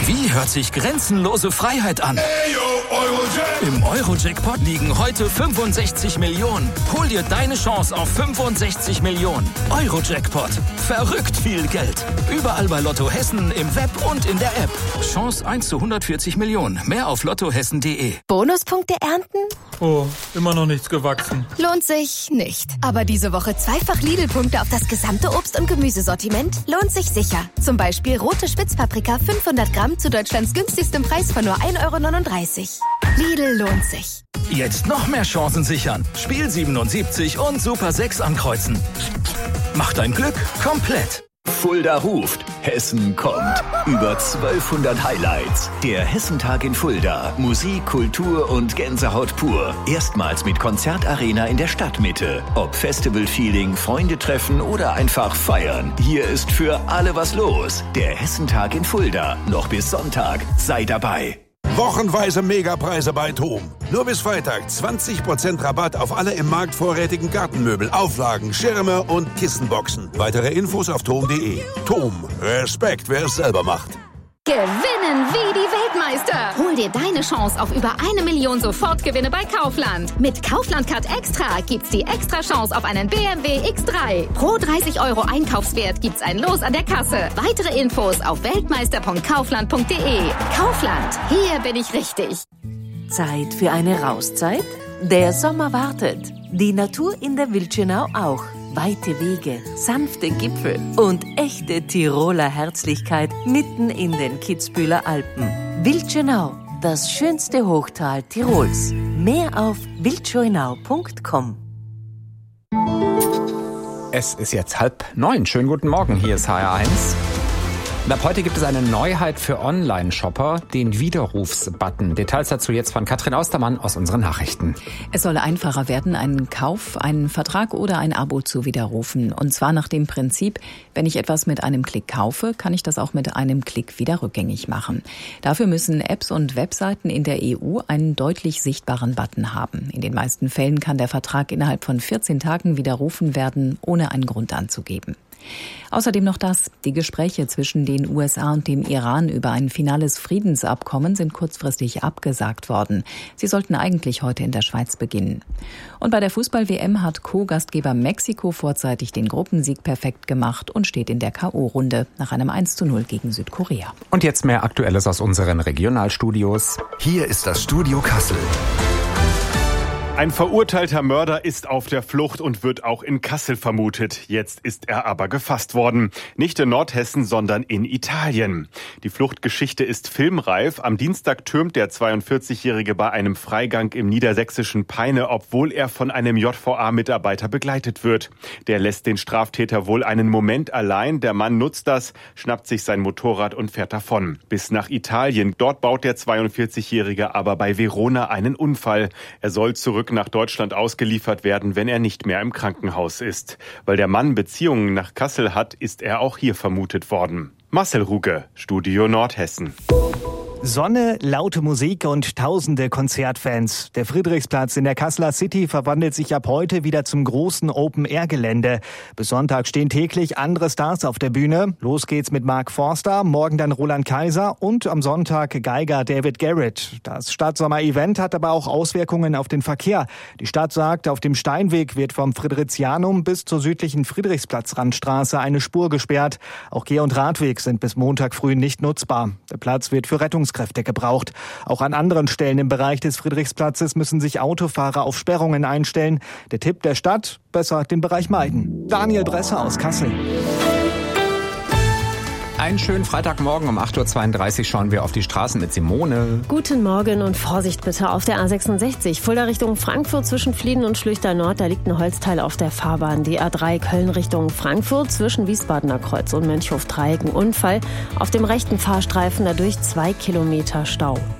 Wie hört sich grenzenlose Freiheit an? Im Euro-Jackpot liegen heute 65 Millionen. Hol dir deine Chance auf 65 Millionen. Euro-Jackpot. Verrückt viel Geld. Überall bei Lotto Hessen, im Web und in der App. Chance 1 zu 140 Millionen. Mehr auf lottohessen.de. Bonuspunkte ernten? Oh, immer noch nichts gewachsen. Lohnt sich nicht. Aber diese Woche zweifach Lidl-Punkte auf das gesamte Obst- und Gemüsesortiment lohnt sich sicher. Zum Beispiel rote Spitzpaprika 500 Gramm zu Deutschlands günstigstem Preis von nur 1,39 €. Lidl lohnt sich. Jetzt noch mehr Chancen sichern. Spiel 77 und Super 6 ankreuzen. Mach dein Glück komplett. Fulda ruft, Hessen kommt. Über 1200 Highlights. Der Hessentag in Fulda. Musik, Kultur und Gänsehaut pur. Erstmals mit Konzertarena in der Stadtmitte. Ob Festival-Feeling, Freunde treffen oder einfach feiern. Hier ist für alle was los. Der Hessentag in Fulda. Noch bis Sonntag. Sei dabei. Wochenweise Megapreise bei TOM. Nur bis Freitag 20% Rabatt auf alle im Markt vorrätigen Gartenmöbel, Auflagen, Schirme und Kissenboxen. Weitere Infos auf tom.de. TOM. Respekt, wer es selber macht. Gewinnen wie die Weltmeister. Hol dir deine Chance auf über 1 Million Sofortgewinne bei Kaufland. Mit Kaufland Card Extra gibt's die extra Chance auf einen BMW X3. Pro 30 € Einkaufswert gibt's ein Los an der Kasse. Weitere Infos auf weltmeister.kaufland.de. Kaufland, hier bin ich richtig. Zeit für eine Rauszeit? Der Sommer wartet. Die Natur in der Wildschönau auch. Weite Wege, sanfte Gipfel und echte Tiroler Herzlichkeit mitten in den Kitzbüheler Alpen. Wildschönau, das schönste Hochtal Tirols. Mehr auf wildschönau.com. Es ist jetzt 8:30. Schönen guten Morgen, hier ist HR1. Und ab heute gibt es eine Neuheit für Online-Shopper, den Widerrufsbutton. Details dazu jetzt von Katrin Austermann aus unseren Nachrichten. Es soll einfacher werden, einen Kauf, einen Vertrag oder ein Abo zu widerrufen. Und zwar nach dem Prinzip, wenn ich etwas mit einem Klick kaufe, kann ich das auch mit einem Klick wieder rückgängig machen. Dafür müssen Apps und Webseiten in der EU einen deutlich sichtbaren Button haben. In den meisten Fällen kann der Vertrag innerhalb von 14 Tagen widerrufen werden, ohne einen Grund anzugeben. Außerdem noch das: Die Gespräche zwischen den USA und dem Iran über ein finales Friedensabkommen sind kurzfristig abgesagt worden. Sie sollten eigentlich heute in der Schweiz beginnen. Und bei der Fußball-WM hat Co-Gastgeber Mexiko vorzeitig den Gruppensieg perfekt gemacht und steht in der K.O.-Runde nach einem 1:0 gegen Südkorea. Und jetzt mehr Aktuelles aus unseren Regionalstudios. Hier ist das Studio Kassel. Ein verurteilter Mörder ist auf der Flucht und wird auch in Kassel vermutet. Jetzt ist er aber gefasst worden. Nicht in Nordhessen, sondern in Italien. Die Fluchtgeschichte ist filmreif. Am Dienstag türmt der 42-Jährige bei einem Freigang im niedersächsischen Peine, obwohl er von einem JVA-Mitarbeiter begleitet wird. Der lässt den Straftäter wohl einen Moment allein. Der Mann nutzt das, schnappt sich sein Motorrad und fährt davon. Bis nach Italien. Dort baut der 42-Jährige aber bei Verona einen Unfall. Er soll zurück nach Deutschland ausgeliefert werden, wenn er nicht mehr im Krankenhaus ist. Weil der Mann Beziehungen nach Kassel hat, ist er auch hier vermutet worden. Marcel Ruge, Studio Nordhessen. Sonne, laute Musik und tausende Konzertfans. Der Friedrichsplatz in der Kasseler City verwandelt sich ab heute wieder zum großen Open-Air-Gelände. Bis Sonntag stehen täglich andere Stars auf der Bühne. Los geht's mit Mark Forster, morgen dann Roland Kaiser und am Sonntag Geiger David Garrett. Das Stadtsommer-Event hat aber auch Auswirkungen auf den Verkehr. Die Stadt sagt, auf dem Steinweg wird vom Fridericianum bis zur südlichen Friedrichsplatz-Randstraße eine Spur gesperrt. Auch Geh- und Radweg sind bis Montag früh nicht nutzbar. Der Platz wird für Rettungskräfte gebraucht. Auch an anderen Stellen im Bereich des Friedrichsplatzes müssen sich Autofahrer auf Sperrungen einstellen. Der Tipp der Stadt: besser den Bereich meiden. Daniel Bresser aus Kassel. Einen schönen Freitagmorgen um 8:32 Uhr schauen wir auf die Straßen mit Simone. Guten Morgen und Vorsicht bitte auf der A66. Fulda Richtung Frankfurt zwischen Flieden und Schlüchter Nord. Da liegt ein Holzteil auf der Fahrbahn. Die A3 Köln Richtung Frankfurt zwischen Wiesbadener Kreuz und Mönchhof-Dreieck. Ein Unfall auf dem rechten Fahrstreifen, dadurch 2 Kilometer Stau.